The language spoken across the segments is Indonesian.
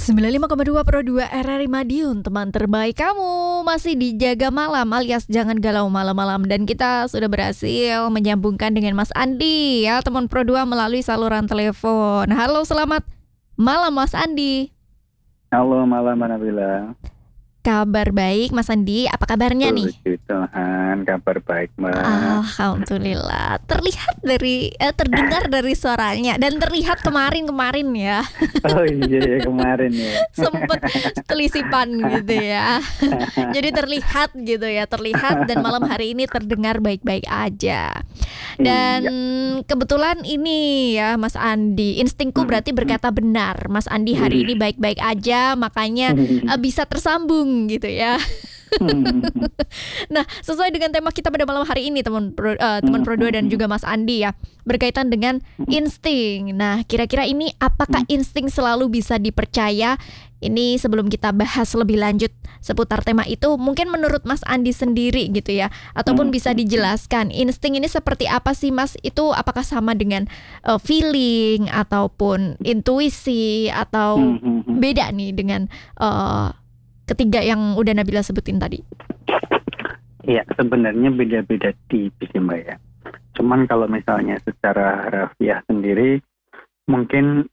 95,2 Pro 2 RRI Madiun, teman terbaik kamu masih dijaga malam alias jangan galau malam-malam. Dan kita sudah berhasil menyambungkan dengan Mas Andi ya, teman Pro 2 melalui saluran telepon. Halo, selamat malam Mas Andi. Halo malam Nabila. Kabar baik Mas Andi, apa kabarnya nih? Puji Tuhan, kabar baik Mbak. Alhamdulillah. Terlihat dari terdengar dari suaranya dan terlihat kemarin ya. Oh iya kemarin ya. Sempet telisipan gitu ya. Jadi terlihat gitu ya, terlihat dan malam hari ini terdengar baik-baik aja. Dan Iya. kebetulan ini ya Mas Andi, instingku berarti berkata benar. Mas Andi hari ini baik-baik aja, makanya bisa tersambung gitu ya. Nah, sesuai dengan tema kita pada malam hari ini teman Pro 2 dan juga Mas Andi ya, berkaitan dengan insting. Nah, kira-kira ini apakah insting selalu bisa dipercaya? Ini sebelum kita bahas lebih lanjut seputar tema itu, mungkin menurut Mas Andi sendiri gitu ya, ataupun bisa dijelaskan insting ini seperti apa sih Mas? Itu apakah sama dengan feeling ataupun intuisi atau beda nih dengan ketiga yang udah Nabila sebutin tadi? Iya, sebenarnya beda-beda tipis ya Mbak ya. Cuman kalau misalnya secara harfiah sendiri, mungkin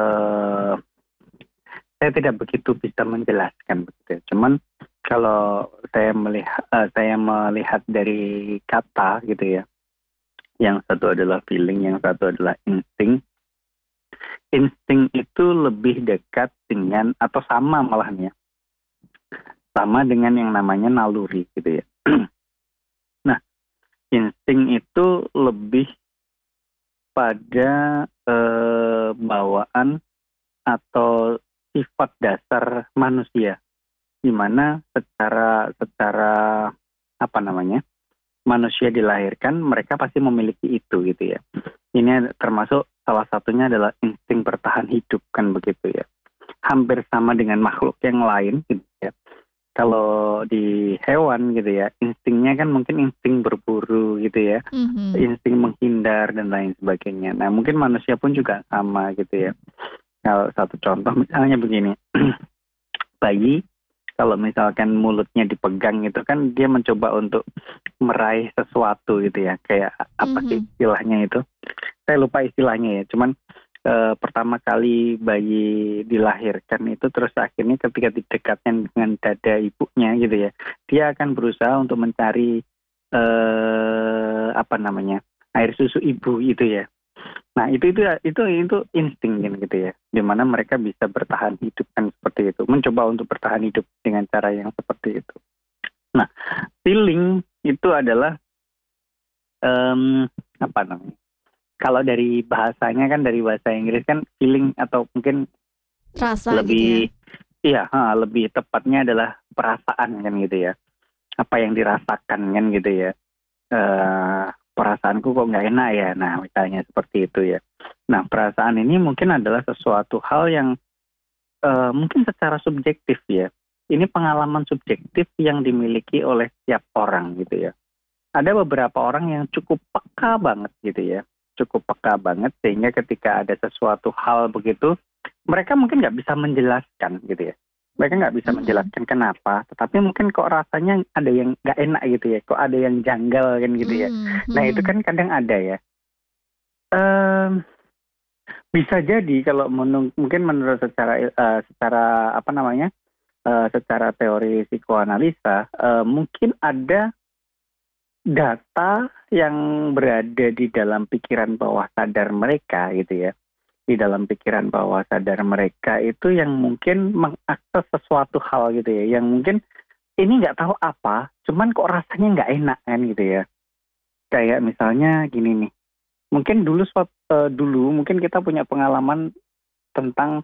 saya tidak begitu bisa menjelaskan begitu ya. Cuman kalau saya melihat dari kata gitu ya, yang satu adalah feeling, yang satu adalah insting. Insting itu lebih dekat dengan atau sama malahnya, sama dengan yang namanya naluri gitu ya. Nah, insting itu lebih pada bawaan atau sifat dasar manusia, di mana secara apa namanya, manusia dilahirkan mereka pasti memiliki itu gitu ya. Ini termasuk salah satunya adalah insting bertahan hidup kan begitu ya. Hampir sama dengan makhluk yang lain gitu ya. Kalau di hewan gitu ya, instingnya kan mungkin insting berburu gitu ya, insting menghindar dan lain sebagainya. Nah mungkin manusia pun juga sama gitu ya. Kalau satu contoh misalnya begini, bayi kalau misalkan mulutnya dipegang itu kan dia mencoba untuk meraih sesuatu gitu ya, kayak apa sih istilahnya itu? Saya lupa istilahnya ya, cuman pertama kali bayi dilahirkan itu terus akhirnya ketika didekatkan dengan dada ibunya gitu ya, dia akan berusaha untuk mencari apa namanya, air susu ibu itu ya. Nah itu insting kan gitu ya, dimana mereka bisa bertahan hidup kan seperti itu, mencoba untuk bertahan hidup dengan cara yang seperti itu. Nah feeling itu adalah apa namanya, kalau dari bahasanya kan, dari bahasa Inggris kan feeling atau mungkin Rasa lebih gitu ya. Iya, lebih tepatnya adalah perasaan kan gitu ya. Apa yang dirasakan kan gitu ya. Perasaanku kok nggak enak ya. Nah, misalnya seperti itu ya. Nah, perasaan ini mungkin adalah sesuatu hal yang mungkin secara subjektif ya. Ini pengalaman subjektif yang dimiliki oleh setiap orang gitu ya. Ada beberapa orang yang cukup peka banget gitu ya. Cukup peka banget sehingga ketika ada sesuatu hal begitu, mereka mungkin nggak bisa menjelaskan gitu ya. Mereka nggak bisa menjelaskan kenapa, tetapi mungkin kok rasanya ada yang nggak enak gitu ya, kok ada yang janggal kan gitu ya. Nah itu kan kadang ada ya. Bisa jadi kalau mungkin menurut secara apa namanya, secara teori psikoanalisa, mungkin ada data yang berada di dalam pikiran bawah sadar mereka gitu ya. Di dalam pikiran bawah sadar mereka itu yang mungkin mengakses sesuatu hal gitu ya, yang mungkin ini nggak tahu apa, cuman kok rasanya nggak enak kan gitu ya. Kayak misalnya gini nih, mungkin dulu mungkin kita punya pengalaman tentang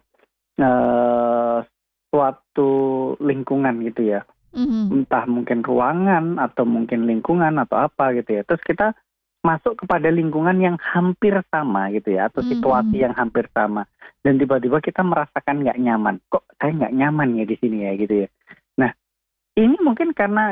suatu lingkungan gitu ya. Entah mungkin ruangan atau mungkin lingkungan atau apa gitu ya. Terus kita masuk kepada lingkungan yang hampir sama gitu ya, atau situasi yang hampir sama, dan tiba-tiba kita merasakan nggak nyaman. Kok saya nggak nyaman ya di sini ya gitu ya. Nah ini mungkin karena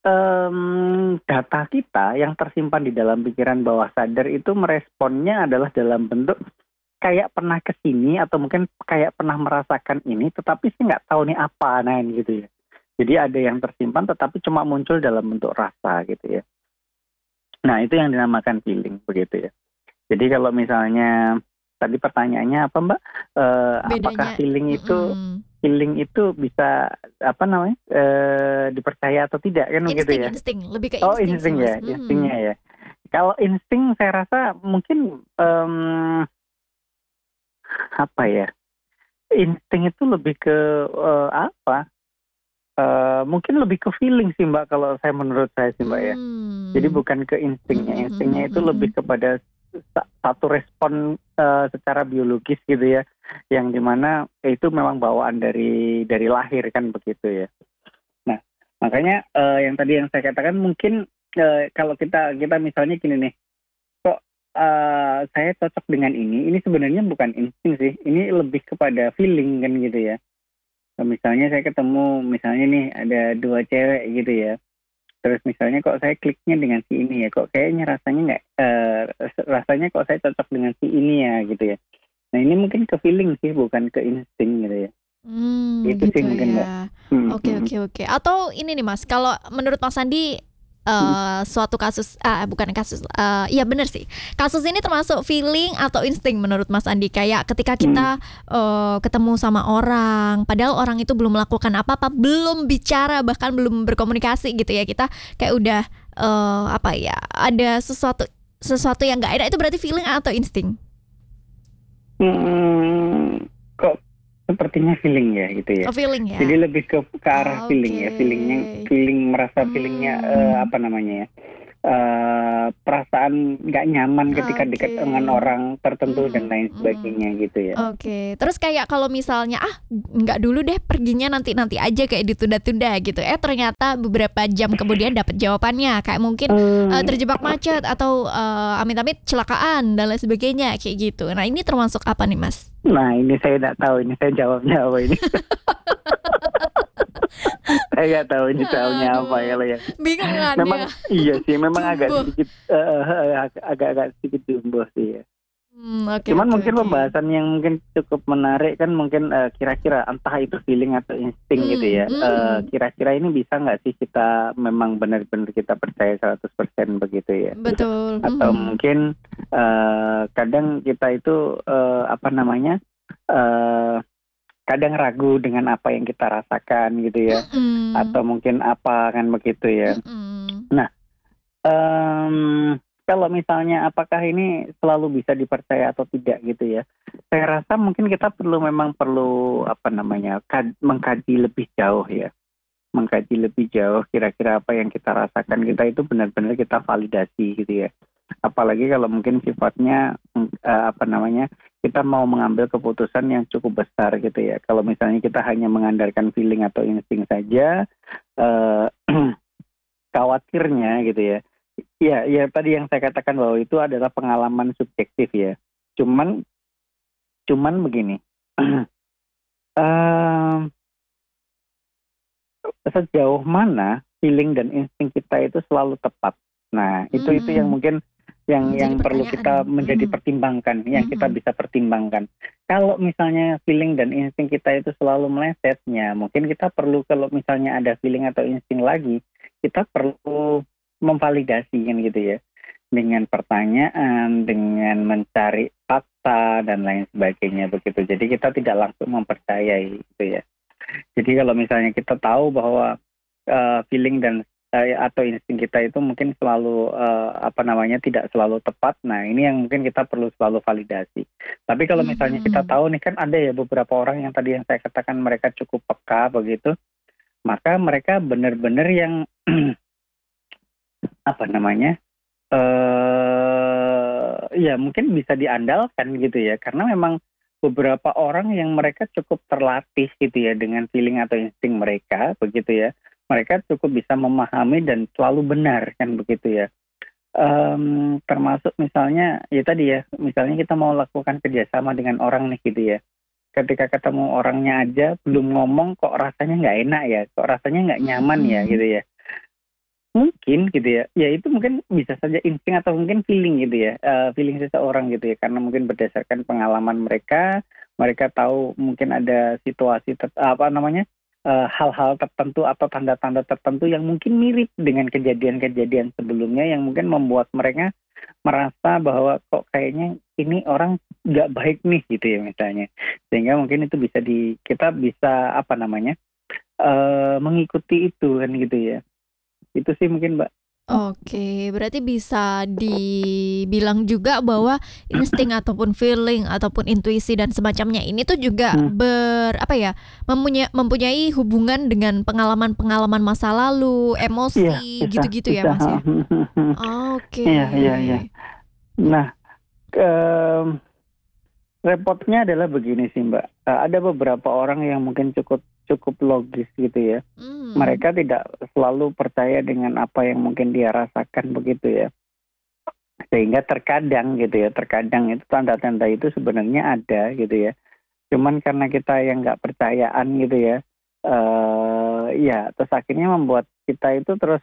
data kita yang tersimpan di dalam pikiran bawah sadar itu meresponnya adalah dalam bentuk kayak pernah kesini atau mungkin kayak pernah merasakan ini, tetapi saya nggak tahu nih apa, nah ini gitu ya. Jadi ada yang tersimpan tetapi cuma muncul dalam bentuk rasa gitu ya. Nah itu yang dinamakan feeling begitu ya. Jadi kalau misalnya tadi pertanyaannya apa Mbak? Apakah Bedanya. feeling Mm-mm. itu bisa apa namanya dipercaya atau tidak kan begitu Insting, ya? insting, lebih ke Oh insting sih insting Mas. ya, instingnya ya. Kalau insting saya rasa mungkin apa ya? Insting itu lebih ke apa? Mungkin lebih ke feeling sih Mbak kalau saya menurut saya sih Mbak ya. Jadi Hmm. bukan ke instingnya. Instingnya itu Mm-mm. lebih kepada satu respon secara biologis gitu ya, yang dimana itu memang bawaan dari lahir kan begitu ya. Nah makanya yang tadi yang saya katakan mungkin kalau kita misalnya gini nih, kok saya cocok dengan ini sebenarnya bukan insting sih, ini lebih kepada feeling kan gitu ya. Misalnya saya ketemu misalnya nih ada dua cewek gitu ya. Terus misalnya kok saya kliknya dengan si ini ya, kok kayaknya rasanya nggak, rasanya kok saya cocok dengan si ini ya gitu ya. Nah ini mungkin ke feeling sih, bukan ke insting gitu ya. Itu sih Gitu mungkin Mbak. ya. Hmm, Oke, hmm, oke, oke. Atau ini nih Mas, kalau menurut Mas Andi hmm, suatu kasus, bukan kasus, iya bener sih. Kasus ini termasuk feeling atau insting menurut Mas Andi? Kayak ketika hmm, kita ketemu sama orang, padahal orang itu belum melakukan apa-apa, belum bicara, bahkan belum berkomunikasi gitu ya. Kita kayak udah apa ya? Ada sesuatu yang nggak enak, itu berarti feeling atau insting? kok sepertinya feeling ya gitu ya. Oh, feeling Jadi ya. lebih ke arah feeling Oke. ya, feeling merasa feelingnya Hmm. apa namanya ya, perasaan nggak nyaman ketika dekat Oke. dengan orang tertentu dan Mhm, lain mhm. sebagainya gitu ya. Oke, terus kayak kalau misalnya nggak dulu deh, perginya nanti aja, kayak ditunda-tunda gitu. Ternyata beberapa jam kemudian dapat jawabannya, kayak mungkin Hmm, terjebak macet atau amit-amit celakaan dan lain sebagainya kayak gitu. Nah ini termasuk apa nih Mas? nah ini saya nggak tahu ini saya jawabnya apa ini. Saya nggak tahu ini jawabnya apa ya Aduh, lo ya. bingung kan Memang ya? iya sih, memang agak Jumbo. sedikit agak sedikit jumbo sih ya. Oke, Cuman oke, mungkin oke. pembahasan yang mungkin cukup menarik kan mungkin kira-kira entah itu feeling atau insting gitu ya. Hmm. Kira-kira ini bisa nggak sih kita memang benar-benar kita percaya 100% begitu ya? Betul. Atau mungkin kadang kita itu apa namanya? eh kadang ragu dengan apa yang kita rasakan gitu ya. Mm-mm. Atau mungkin apa kan begitu ya. Mm-mm. Nah, kalau misalnya apakah ini selalu bisa dipercaya atau tidak gitu ya? Saya rasa mungkin kita memang perlu apa namanya mengkaji lebih jauh ya, mengkaji lebih jauh kira-kira apa yang kita rasakan kita itu benar-benar kita validasi gitu ya. Apalagi kalau mungkin sifatnya apa namanya kita mau mengambil keputusan yang cukup besar gitu ya. Kalau misalnya kita hanya mengandalkan feeling atau insting saja, eh, khawatirnya gitu ya. Iya, ya tadi yang saya katakan bahwa itu adalah pengalaman subjektif ya. Cuman, begini, Em, sejauh mana feeling dan insting kita itu selalu tepat. Nah, itu yang Mm-mm. mungkin Menjadi yang perlu kita pertanyaan. menjadi Mhm. pertimbangkan, yang kita Mhm. bisa pertimbangkan. Kalau misalnya feeling dan insting kita itu selalu melesetnya, mungkin kita perlu kalau misalnya ada feeling atau insting lagi, kita perlu memvalidasi kan gitu ya. Dengan pertanyaan, dengan mencari fakta dan lain sebagainya begitu. Jadi kita tidak langsung mempercayai gitu ya. Jadi kalau misalnya kita tahu bahwa feeling dan atau insting kita itu mungkin selalu apa namanya tidak selalu tepat. Nah, ini yang mungkin kita perlu selalu validasi. Tapi kalau misalnya kita Mhm. tahu nih kan ada ya beberapa orang yang tadi yang saya katakan mereka cukup peka begitu, maka mereka benar-benar yang apa namanya ya mungkin bisa diandalkan gitu ya, karena memang beberapa orang yang mereka cukup terlatih gitu ya dengan feeling atau insting mereka begitu ya, mereka cukup bisa memahami dan selalu benar kan begitu ya. Termasuk misalnya ya tadi ya, misalnya kita mau lakukan kerjasama dengan orang nih gitu ya, ketika ketemu orangnya aja belum ngomong kok rasanya nggak enak ya, kok rasanya nggak nyaman ya Mhm. gitu ya. mungkin gitu ya. Ya itu mungkin bisa saja insting atau mungkin feeling gitu ya. Feeling seseorang gitu ya. Karena mungkin berdasarkan pengalaman mereka, mereka tahu mungkin ada situasi hal-hal tertentu atau tanda-tanda tertentu yang mungkin mirip dengan kejadian-kejadian sebelumnya yang mungkin membuat mereka merasa bahwa kok kayaknya ini orang nggak baik nih gitu ya misalnya. Sehingga mungkin itu kita bisa mengikuti itu kan gitu ya. Itu sih mungkin Mbak. Oke, berarti bisa dibilang juga bahwa insting ataupun feeling ataupun intuisi dan semacamnya ini tuh juga Hmm, mempunyai hubungan dengan pengalaman-pengalaman masa lalu, iya emosi, bisa gitu-gitu ya, bisa. Mas, ya? Oke. Iya iya iya. Nah, em, repotnya adalah begini sih Mbak. Ada beberapa orang yang mungkin cukup cukup logis gitu ya. Mmm, Mereka tidak selalu percaya dengan apa yang mungkin dia rasakan begitu ya. Sehingga terkadang itu tanda-tanda itu sebenarnya ada gitu ya. Cuman karena kita yang nggak percayaan gitu ya, ya terus akhirnya membuat kita itu terus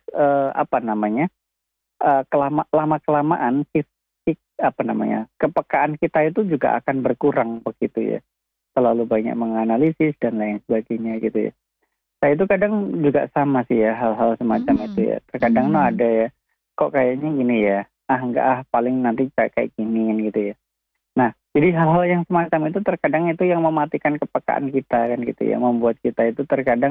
lama kelamaan kepekaan kita itu juga akan berkurang begitu ya. Terlalu banyak menganalisis dan lain sebagainya gitu ya. Saya itu kadang juga sama sih ya hal-hal semacam itu mhm, ya. Terkadang mhm. ada ya, kok kayaknya gini ya, enggak paling nanti kayak kayak gini kan gitu ya. Nah, jadi hal-hal yang semacam itu terkadang itu yang mematikan kepekaan kita kan gitu ya, membuat kita itu terkadang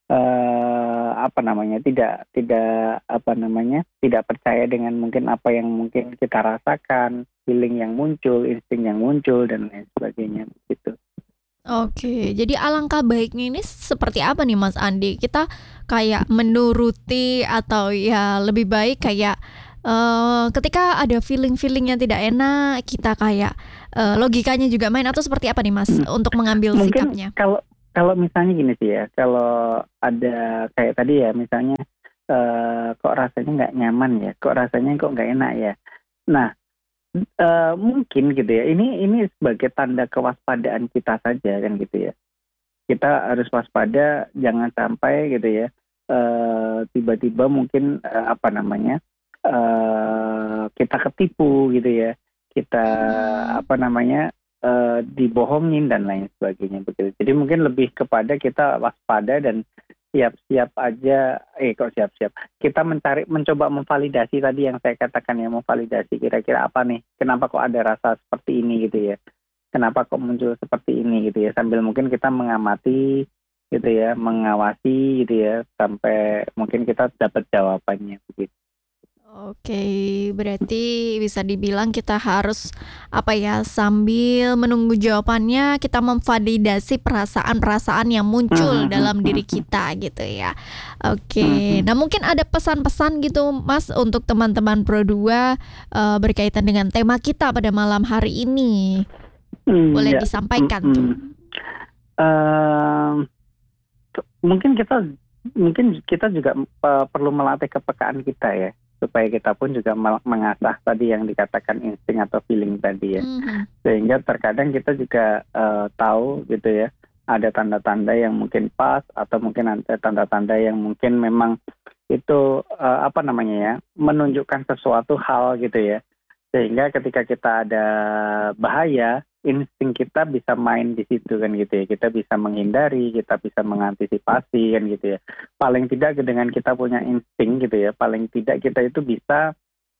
tidak tidak tidak percaya dengan mungkin apa yang mungkin kita rasakan, feeling yang muncul, insting yang muncul dan lain sebagainya gitu. Oke, jadi alangkah baiknya ini seperti apa nih Mas Andi? Kita kayak menuruti atau ya lebih baik kayak, ketika ada feeling-feeling yang tidak enak, kita kayak, logikanya juga main atau seperti apa nih Mas Mhm. untuk mengambil Mungkin sikapnya? kalau kalau misalnya gini sih ya, kalau ada kayak tadi ya misalnya, kok rasanya nggak nyaman ya, kok rasanya kok nggak enak ya. Nah, mungkin gitu ya, ini sebagai tanda kewaspadaan kita saja kan gitu ya. Kita harus waspada jangan sampai gitu ya, tiba-tiba mungkin, kita ketipu gitu ya, kita Mhm. dibohongin dan lain sebagainya begitu. Jadi mungkin lebih kepada kita waspada dan siap-siap aja kok siap-siap, kita mencoba memvalidasi tadi yang saya katakan ya, memvalidasi kira-kira apa nih, kenapa kok ada rasa seperti ini gitu ya. Kenapa kok muncul seperti ini gitu ya, sambil mungkin kita mengamati gitu ya, mengawasi gitu ya, sampai mungkin kita dapat jawabannya begitu. Oke, berarti bisa dibilang kita harus, sambil menunggu jawabannya, kita memvalidasi perasaan-perasaan yang muncul dalam diri kita, gitu ya. Oke, nah mungkin ada pesan-pesan gitu, Mas, untuk teman-teman Pro 2, berkaitan dengan tema kita pada malam hari ini. Boleh Ya, disampaikan tuh. mhm, mmm, mungkin kita juga, perlu melatih kepekaan kita ya, supaya kita pun juga mengasah tadi yang dikatakan insting atau feeling tadi ya. Mhm. Sehingga terkadang kita juga, tahu gitu ya, ada tanda-tanda yang mungkin pas atau mungkin ada tanda-tanda yang mungkin memang itu, menunjukkan sesuatu hal gitu ya. Sehingga ketika kita ada bahaya, insting kita bisa main di situ kan gitu ya. Kita bisa menghindari, kita bisa mengantisipasi kan gitu ya. Paling tidak dengan kita punya insting gitu ya, paling tidak kita itu bisa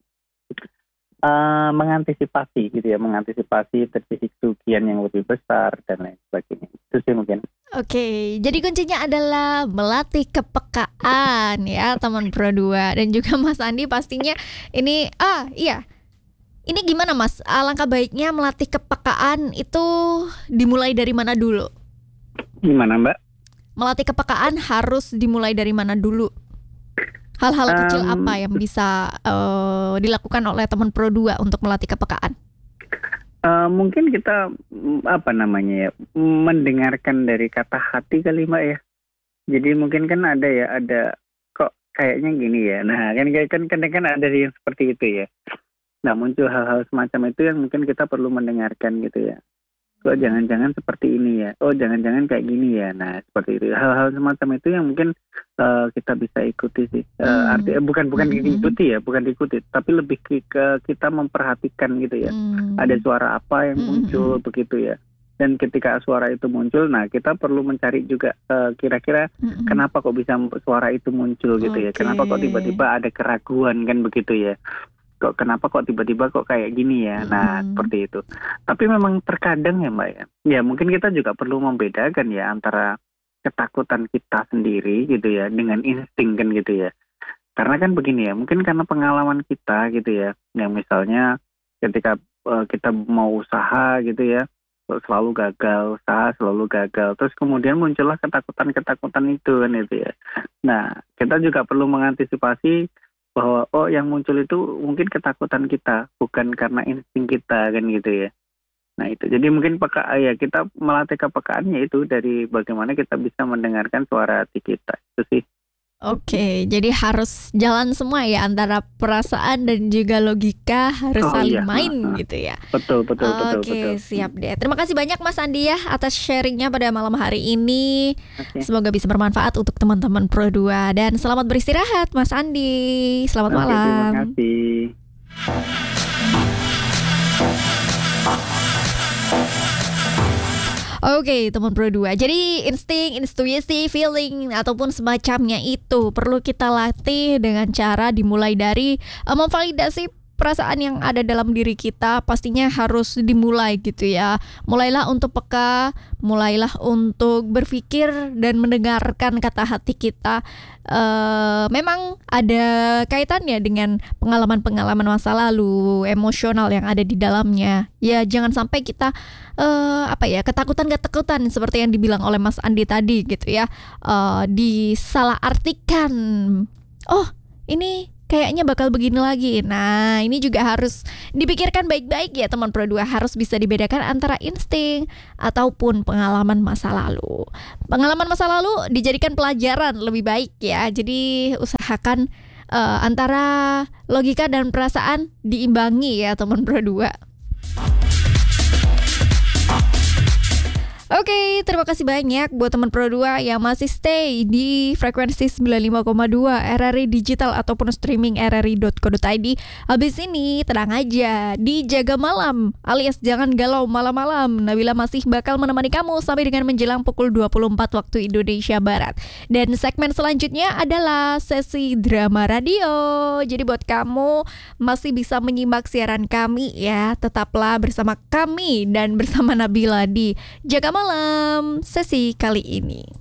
mengantisipasi gitu ya, mengantisipasi terjadi kerugian yang lebih besar dan lain sebagainya. Itu sih mungkin. Oke, jadi kuncinya adalah melatih kepekaan ya teman Pro 2 dan juga Mas Andi pastinya ini iya, ini gimana Mas, alangkah baiknya melatih kepekaan itu dimulai dari mana dulu? Gimana Mbak? Melatih kepekaan harus dimulai dari mana dulu? Hal-hal kecil apa Mmm, yang bisa, dilakukan oleh teman Pro 2 untuk melatih kepekaan? Mungkin kita, mendengarkan dari kata hati kali Mbak ya. Jadi mungkin kan ada ya, kok kayaknya gini ya. Nah kan kadang kan ada yang seperti itu ya. Nah muncul hal-hal semacam itu yang mungkin kita perlu mendengarkan gitu ya. kok jangan-jangan seperti ini ya, oh jangan-jangan kayak gini ya. Nah seperti itu, hal-hal semacam itu yang mungkin kita bisa ikuti sih. Artinya bukan diikuti ya, bukan diikuti, tapi lebih ke kita memperhatikan gitu ya. Ada suara apa yang muncul begitu ya. Dan ketika suara itu muncul, nah kita perlu mencari juga kira-kira kenapa kok bisa suara itu muncul gitu ya. Kenapa kok tiba-tiba ada keraguan kan begitu ya. Kenapa kok tiba-tiba kok kayak gini ya. Nah seperti itu. Tapi memang terkadang ya Mbak ya. Ya mungkin kita juga perlu membedakan ya antara ketakutan kita sendiri gitu ya dengan insting kan gitu ya. Karena kan begini ya, mungkin karena pengalaman kita gitu ya. Yang misalnya ketika kita mau usaha gitu ya, selalu gagal, usaha selalu gagal. Terus kemudian muncullah ketakutan-ketakutan itu kan itu ya. Nah, kita juga perlu mengantisipasi bahwa yang muncul itu mungkin ketakutan kita, bukan karena insting kita kan gitu ya. Nah itu, jadi mungkin kita melatih kepekaannya itu dari bagaimana kita bisa mendengarkan suara hati kita itu sih. Oke, jadi harus jalan semua ya antara perasaan dan juga logika harus saling main gitu ya. Betul. Oke, siap deh. Terima kasih banyak Mas Andi ya atas sharingnya pada malam hari ini. Semoga bisa bermanfaat untuk teman-teman Pro 2 dan selamat beristirahat Mas Andi. Selamat malam. Terima kasih. Oke, teman Pro 2. Jadi insting, intuisi, feeling ataupun semacamnya itu perlu kita latih dengan cara dimulai dari memvalidasi perasaan yang ada dalam diri kita. Pastinya harus dimulai gitu ya. Mulailah untuk peka, mulailah untuk berpikir dan mendengarkan kata hati kita. Memang ada kaitannya dengan pengalaman-pengalaman masa lalu, emosional yang ada di dalamnya. Ya jangan sampai kita ketakutan seperti yang dibilang oleh Mas Andi tadi gitu ya, disalahartikan. Oh ini kayaknya bakal begini lagi. Nah ini juga harus dipikirkan baik-baik ya teman Pro 2. Harus bisa dibedakan antara insting ataupun pengalaman masa lalu. Pengalaman masa lalu dijadikan pelajaran lebih baik ya. Jadi usahakan antara logika dan perasaan diimbangi ya teman Pro 2. Oke, terima kasih banyak buat teman Pro 2 yang masih stay di frekuensi 95,2 RRI Digital ataupun streaming rri.co.id. Habis ini tenang aja, di Jaga Malam alias Jangan Galau Malam-Malam, Nabila masih bakal menemani kamu sampai dengan menjelang pukul 24 waktu Indonesia Barat. Dan segmen selanjutnya adalah sesi drama radio. Jadi buat kamu masih bisa menyimak siaran kami ya, tetaplah bersama kami dan bersama Nabila di Jaga Malam sesi kali ini.